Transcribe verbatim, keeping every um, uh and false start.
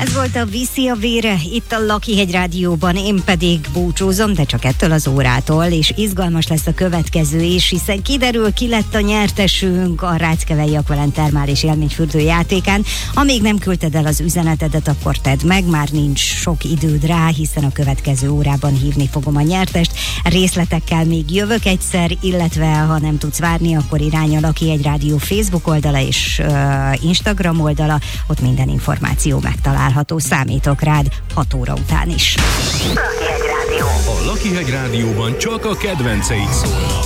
Ez volt a Viszi a vére, itt a Lakihegy Rádióban, én pedig búcsúzom, de csak ettől az órától, és izgalmas lesz a következő is, hiszen kiderül, ki lett a nyertesünk a Ráckevei Aqualent termális élményfürdő játékán. Ha még nem küldted el az üzenetedet, akkor tedd meg, már nincs sok időd rá, hiszen a következő órában hívni fogom a nyertest. Részletekkel még jövök egyszer, illetve ha nem tudsz várni, akkor irány a Lakihegy Rádió Facebook oldala és uh, Instagram oldala, ott minden információ megtalálható. Számítok rád hat óra után is. Lakihegy Rádió. A Lakihegy Rádióban csak a kedvenceid szólnak.